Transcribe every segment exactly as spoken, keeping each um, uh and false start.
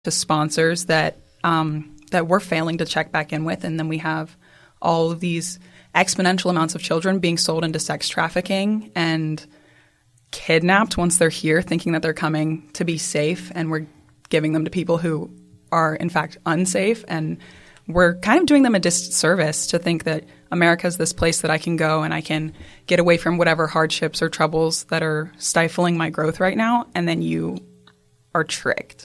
to sponsors that um, that we're failing to check back in with, and then we have all of these exponential amounts of children being sold into sex trafficking and kidnapped once they're here, thinking that they're coming to be safe, and we're giving them to people who are in fact unsafe. And we're kind of doing them a disservice to think that America is this place that I can go and I can get away from whatever hardships or troubles that are stifling my growth right now, and then you are tricked.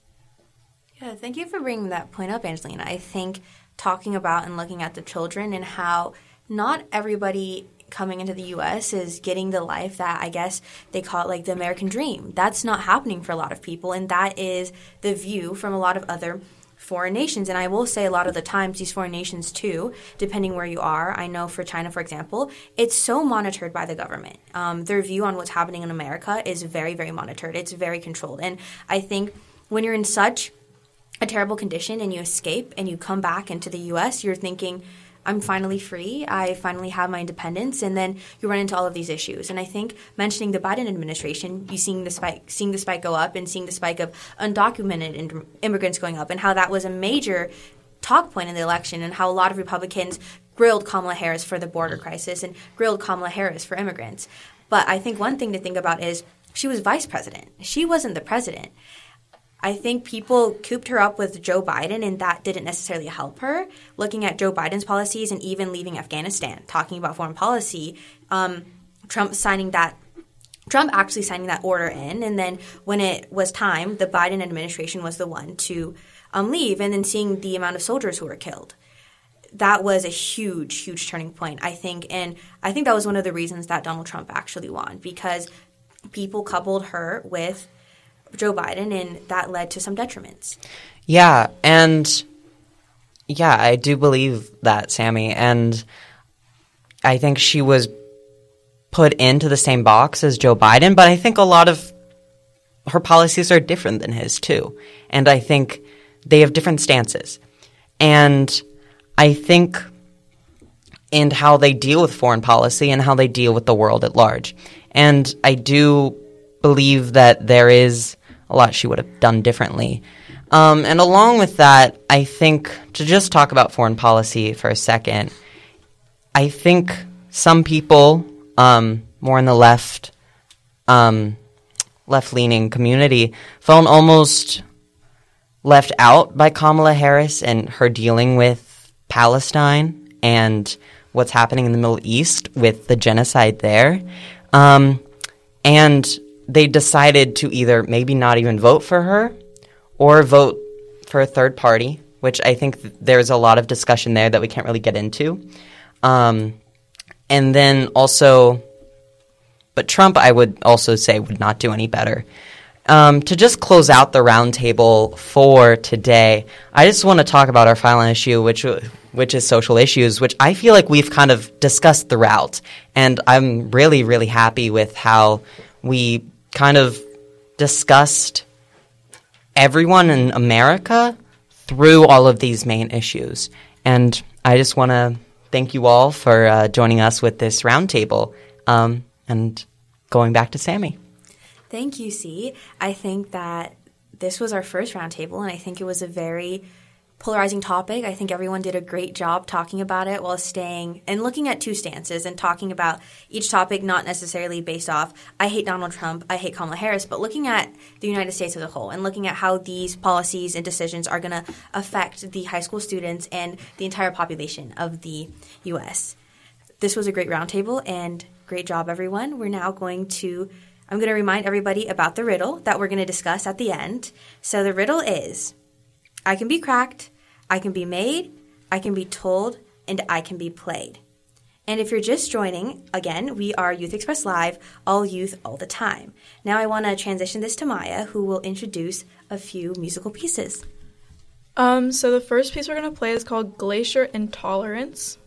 Yeah, thank you for bringing that point up, Angelina. I think talking about and looking at the children and how not everybody coming into the U S is getting the life that I guess they call it like the American dream. That's not happening for a lot of people, and that is the view from a lot of other foreign nations. And I will say a lot of the times these foreign nations too, depending where you are, I know for China, for example, it's so monitored by the government. Um, their view on what's happening in America is very, very monitored. It's very controlled. And I think when you're in such a terrible condition and you escape and you come back into the U S, you're thinking, I'm finally free. I finally have my independence. And then you run into all of these issues. And I think mentioning the Biden administration, you seeing the spike, seeing the spike go up and seeing the spike of undocumented immigrants going up, and how that was a major talk point in the election, and how a lot of Republicans grilled Kamala Harris for the border crisis and grilled Kamala Harris for immigrants. But I think one thing to think about is she was vice president. She wasn't the president. I think people cooped her up with Joe Biden, and that didn't necessarily help her. Looking at Joe Biden's policies and even leaving Afghanistan, talking about foreign policy, um, Trump signing that, Trump actually signing that order in, and then when it was time, the Biden administration was the one to um, leave, and then seeing the amount of soldiers who were killed. That was a huge, huge turning point, I think, and I think that was one of the reasons that Donald Trump actually won, because people coupled her with Joe Biden, and that led to some detriments. Yeah, and yeah, I do believe that, Sammy, and I think she was put into the same box as Joe Biden, but I think a lot of her policies are different than his too, and I think they have different stances, and I think in how they deal with foreign policy and how they deal with the world at large, and I do believe that there is a lot she would have done differently. Um, and along with that, I think, to just talk about foreign policy for a second, I think some people, um, more in the left, um, left-leaning community, felt almost left out by Kamala Harris and her dealing with Palestine and what's happening in the Middle East with the genocide there. Um, and they decided to either maybe not even vote for her or vote for a third party, which I think th- there's a lot of discussion there that we can't really get into. Um, and then also, but Trump, I would also say, would not do any better. Um, to just close out the roundtable for today, I just want to talk about our final issue, which which is social issues, which I feel like we've kind of discussed throughout. And I'm really, really happy with how we kind of discussed everyone in America through all of these main issues. And I just want to thank you all for uh, joining us with this roundtable. Um, and going back to Sammy. Thank you, C. I think that this was our first roundtable, and I think it was a very polarizing topic. I think everyone did a great job talking about it while staying and looking at two stances and talking about each topic, not necessarily based off, I hate Donald Trump, I hate Kamala Harris, but looking at the United States as a whole and looking at how these policies and decisions are going to affect the high school students and the entire population of the U S. This was a great roundtable, and great job, everyone. We're now going to, I'm going to remind everybody about the riddle that we're going to discuss at the end. So the riddle is, I can be cracked, I can be made, I can be told, and I can be played. And if you're just joining, again, we are Youth Express Live, all youth, all the time. Now I want to transition this to Maya, who will introduce a few musical pieces. Um, so the first piece we're going to play is called Glacier Intolerance.